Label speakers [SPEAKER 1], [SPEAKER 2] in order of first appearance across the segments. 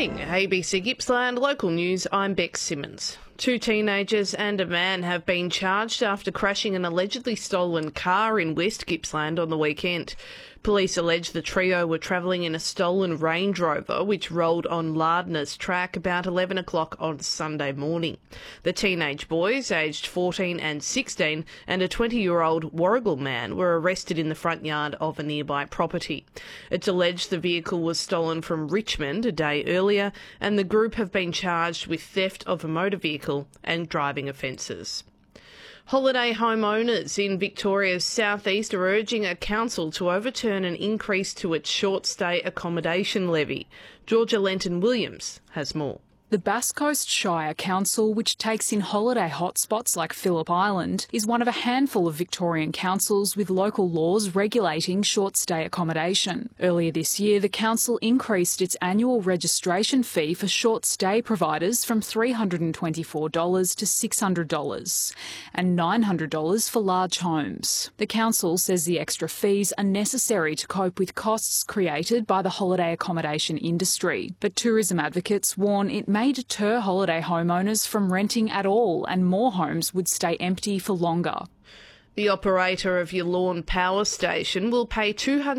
[SPEAKER 1] morning, ABC Gippsland Local News, I'm Bex Simmons. 2 teenagers and a man have been charged after crashing an allegedly stolen car in West Gippsland on the weekend. Police allege the trio were travelling in a stolen Range Rover which rolled on Lardner's track about 11 o'clock on Sunday morning. The teenage boys, aged 14 and 16, and a 20-year-old Warrigal man were arrested in the front yard of a nearby property. It's alleged the vehicle was stolen from Richmond a day earlier, and the group have been charged with theft of a motor vehicle and driving offences. Holiday homeowners in Victoria's southeast are urging a council to overturn an increase to its short-stay accommodation levy. Georgia Lenton-Williams has more.
[SPEAKER 2] The Bass Coast Shire Council, which takes in holiday hotspots like Phillip Island, is one of a handful of Victorian councils with local laws regulating short-stay accommodation. Earlier this year, the council increased its annual registration fee for short-stay providers from $324 to $600 and $900 for large homes. The council says the extra fees are necessary to cope with costs created by the holiday accommodation industry, but tourism advocates warn it may deter holiday homeowners from renting at all, and more homes would stay empty for longer.
[SPEAKER 1] The operator of your lawn power station will pay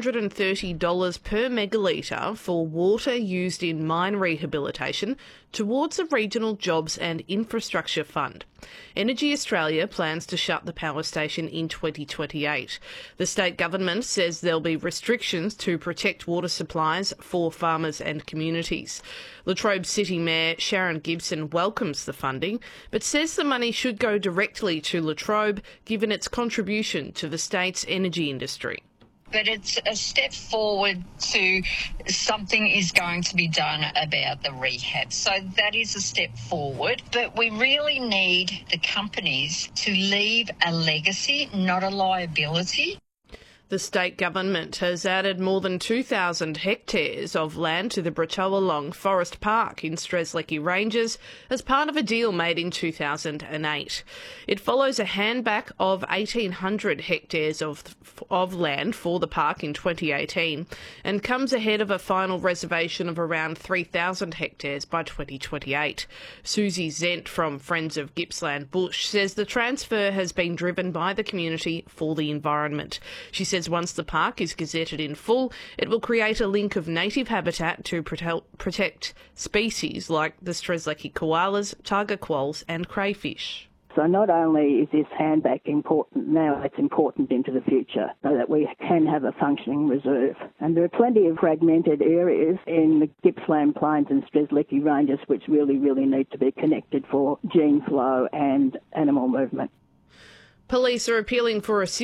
[SPEAKER 1] $230 per megalitre for water used in mine rehabilitation towards a regional jobs and infrastructure fund. Energy Australia plans to shut the power station in 2028. The state government says there'll be restrictions to protect water supplies for farmers and communities. Latrobe City Mayor Sharon Gibson welcomes the funding, but says the money should go directly to Latrobe, given its contribution to the state's energy industry.
[SPEAKER 3] But it's a step forward to something is going to be done about the rehab. So that is a step forward. But we really need the companies to leave a legacy, not a liability.
[SPEAKER 1] The state government has added more than 2,000 hectares of land to the Bratoalong Forest Park in Strzelecki Ranges as part of a deal made in 2008. It follows a handback of 1,800 hectares of land for the park in 2018 and comes ahead of a final reservation of around 3,000 hectares by 2028. Susie Zent from Friends of Gippsland Bush says the transfer has been driven by the community for the environment. She says once the park is gazetted in full, it will create a link of native habitat to protect species like the Strzelecki koalas, tiger quolls and crayfish.
[SPEAKER 4] So not only is this handback important now, it's important into the future so that we can have a functioning reserve. And there are plenty of fragmented areas in the Gippsland Plains and Strzelecki Ranges which really need to be connected for gene flow and animal movement.
[SPEAKER 1] Police are appealing for a